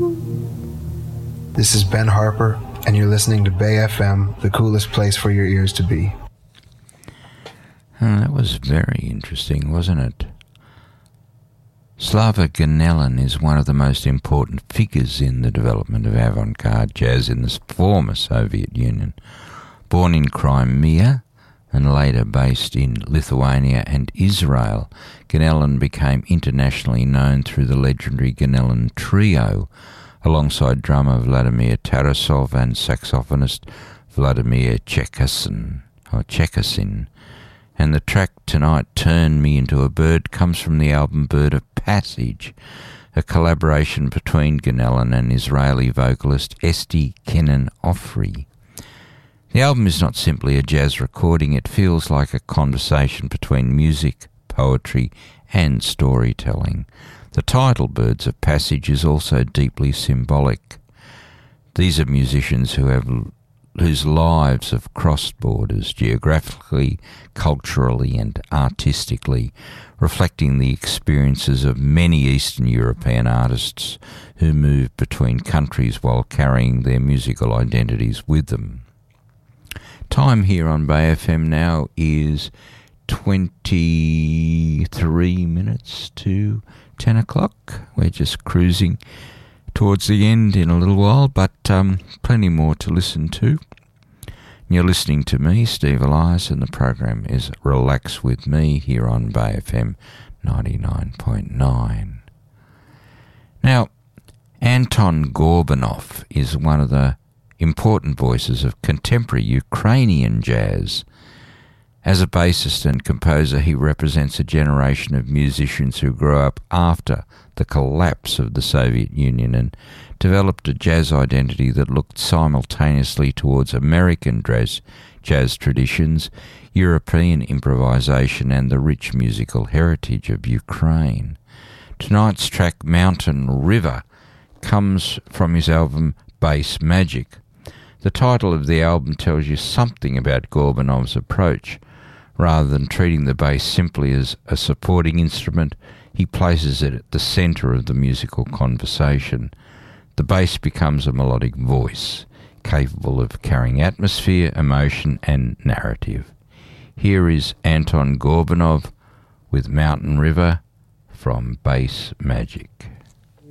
This is Ben Harper, and you're listening to Bay FM, the coolest place for your ears to be. That was very interesting, wasn't it? Slava Ganelin is one of the most important figures in the development of avant-garde jazz in the former Soviet Union. Born in Crimea and later based in Lithuania and Israel, Ganelin became internationally known through the legendary Ganelin Trio, alongside drummer Vladimir Tarasov and saxophonist Vladimir Chekasin. And the track Tonight Turn Me Into a Bird comes from the album Bird of Passage, a collaboration between Ganelin and Israeli vocalist Esti Kenan Ofri. The album is not simply a jazz recording, it feels like a conversation between music, poetry and storytelling. The title, Birds of Passage, is also deeply symbolic. These are musicians whose lives have crossed borders geographically, culturally and artistically, reflecting the experiences of many Eastern European artists who move between countries while carrying their musical identities with them. Time here on Bay FM now is 23 minutes to 10 o'clock. We're just cruising towards the end in a little while, but plenty more to listen to. You're listening to me, Steve Elias, and the program is Relax With Me here on Bay FM 99.9. Now, Anton Gorbanov is one of the important voices of contemporary Ukrainian jazz. As a bassist and composer, he represents a generation of musicians who grew up after the collapse of the Soviet Union and developed a jazz identity that looked simultaneously towards American jazz traditions, European improvisation and the rich musical heritage of Ukraine. Tonight's track, Mountain River, comes from his album Bass Magic. The title of the album tells you something about Gorbanov's approach. Rather than treating the bass simply as a supporting instrument, he places it at the centre of the musical conversation. The bass becomes a melodic voice, capable of carrying atmosphere, emotion and narrative. Here is Anton Gorbanov with Mountain River from Bass Magic.